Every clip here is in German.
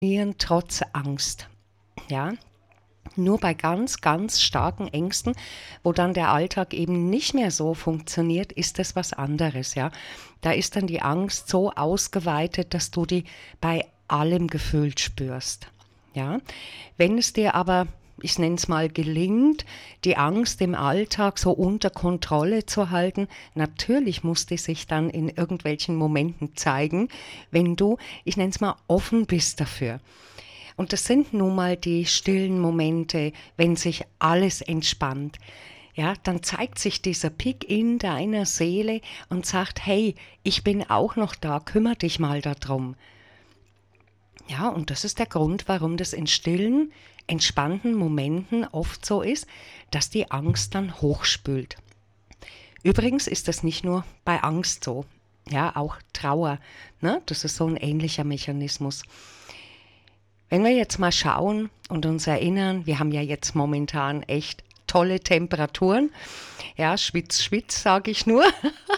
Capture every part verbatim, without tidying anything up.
Funktionieren trotz Angst. Ja, nur bei ganz, ganz starken Ängsten, wo dann der Alltag eben nicht mehr so funktioniert, ist das was anderes, ja. Da ist dann die Angst so ausgeweitet, dass du die bei allem gefühlt spürst, ja. Wenn es dir aber, ich nenne es mal, gelingt, die Angst im Alltag so unter Kontrolle zu halten, natürlich muss die sich dann in irgendwelchen Momenten zeigen, wenn du, ich nenne es mal, offen bist dafür. Und das sind nun mal die stillen Momente, wenn sich alles entspannt. Ja, dann zeigt sich dieser Pik in deiner Seele und sagt, hey, ich bin auch noch da, kümmere dich mal darum. Ja, und das ist der Grund, warum das in stillen, entspannten Momenten oft so ist, dass die Angst dann hochspült. Übrigens ist das nicht nur bei Angst so, ja, auch Trauer, ne? Das ist so ein ähnlicher Mechanismus. Wenn wir jetzt mal schauen und uns erinnern, wir haben ja jetzt momentan echt tolle Temperaturen. Ja, schwitz, schwitz, sage ich nur.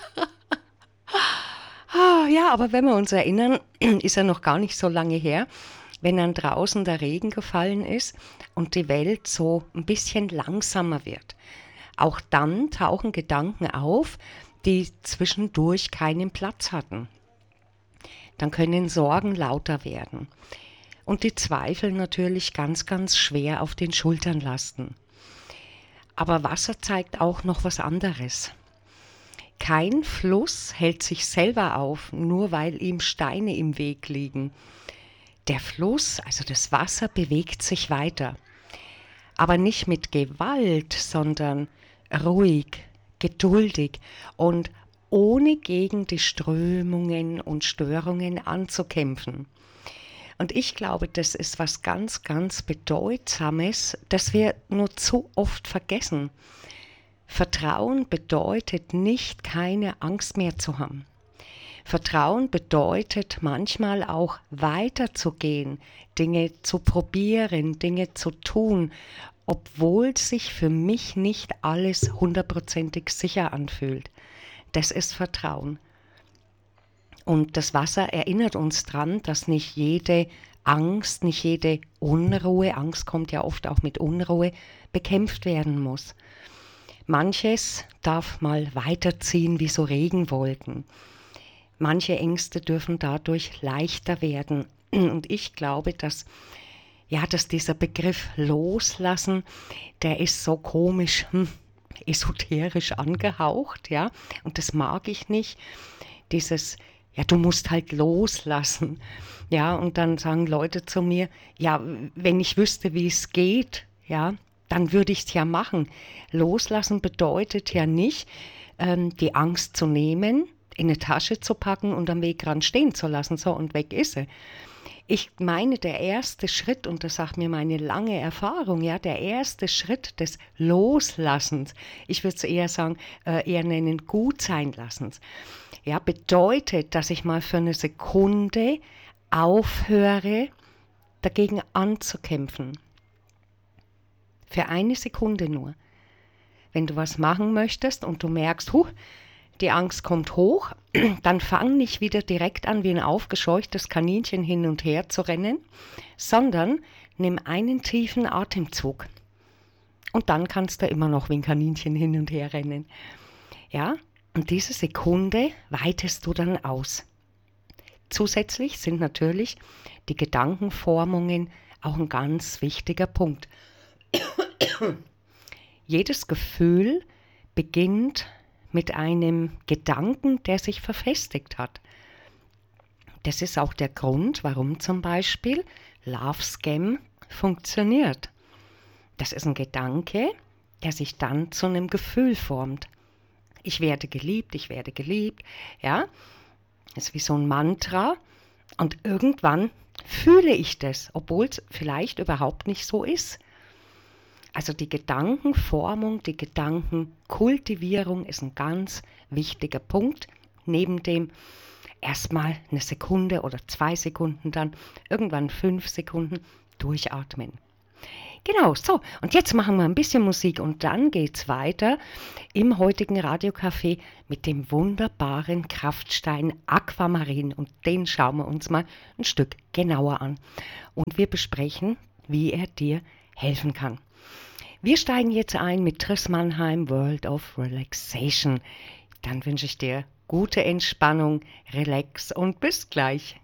Ah, ja, aber wenn wir uns erinnern, ist ja noch gar nicht so lange her, wenn dann draußen der Regen gefallen ist und die Welt so ein bisschen langsamer wird. Auch dann tauchen Gedanken auf, die zwischendurch keinen Platz hatten. Dann können Sorgen lauter werden. Und die Zweifel natürlich ganz, ganz schwer auf den Schultern lasten. Aber Wasser zeigt auch noch was anderes. Kein Fluss hält sich selber auf, nur weil ihm Steine im Weg liegen. Der Fluss, also das Wasser, bewegt sich weiter. Aber nicht mit Gewalt, sondern ruhig, geduldig und ohne gegen die Strömungen und Störungen anzukämpfen. Und ich glaube, das ist was ganz, ganz Bedeutsames, das wir nur zu oft vergessen. Vertrauen bedeutet nicht, keine Angst mehr zu haben. Vertrauen bedeutet manchmal auch weiterzugehen, Dinge zu probieren, Dinge zu tun, obwohl sich für mich nicht alles hundertprozentig sicher anfühlt. Das ist Vertrauen. Und das Wasser erinnert uns daran, dass nicht jede Angst, nicht jede Unruhe, Angst kommt ja oft auch mit Unruhe, bekämpft werden muss. Manches darf mal weiterziehen wie so Regenwolken. Manche Ängste dürfen dadurch leichter werden. Und ich glaube, dass, ja, dass dieser Begriff Loslassen, der ist so komisch, hm, esoterisch angehaucht, ja, und das mag ich nicht. Dieses, ja, du musst halt loslassen. Ja, und dann sagen Leute zu mir, ja, wenn ich wüsste, wie es geht, ja, dann würde ich es ja machen. Loslassen bedeutet ja nicht, ähm, die Angst zu nehmen, in eine Tasche zu packen und am Wegrand stehen zu lassen, so, und weg ist sie. Ich meine, der erste Schritt, und das sagt mir meine lange Erfahrung, ja, der erste Schritt des Loslassens, ich würde es eher sagen, äh, eher nennen Gutseinlassens, ja, bedeutet, dass ich mal für eine Sekunde aufhöre, dagegen anzukämpfen. Für eine Sekunde nur. Wenn du was machen möchtest und du merkst, huh, die Angst kommt hoch, dann fang nicht wieder direkt an, wie ein aufgescheuchtes Kaninchen hin und her zu rennen, sondern nimm einen tiefen Atemzug. Und dann kannst du immer noch wie ein Kaninchen hin und her rennen. Ja, und diese Sekunde weitest du dann aus. Zusätzlich sind natürlich die Gedankenformungen auch ein ganz wichtiger Punkt. Jedes Gefühl beginnt mit einem Gedanken, der sich verfestigt hat. Das ist auch der Grund, warum zum Beispiel Love Scam funktioniert. Das ist ein Gedanke, der sich dann zu einem Gefühl formt. Ich werde geliebt, ich werde geliebt, ja. Das ist wie so ein Mantra und irgendwann fühle ich das, obwohl es vielleicht überhaupt nicht so ist. Also die Gedankenformung, die Gedankenkultivierung ist ein ganz wichtiger Punkt, neben dem erstmal eine Sekunde oder zwei Sekunden, dann irgendwann fünf Sekunden durchatmen. Genau, so. Und jetzt machen wir ein bisschen Musik und dann geht's weiter im heutigen Radiocafé mit dem wunderbaren Kraftstein Aquamarin. Und den schauen wir uns mal ein Stück genauer an. Und wir besprechen, wie er dir helfen kann. Wir steigen jetzt ein mit Chris Mannheim, World of Relaxation. Dann wünsche ich dir gute Entspannung, Relax und bis gleich.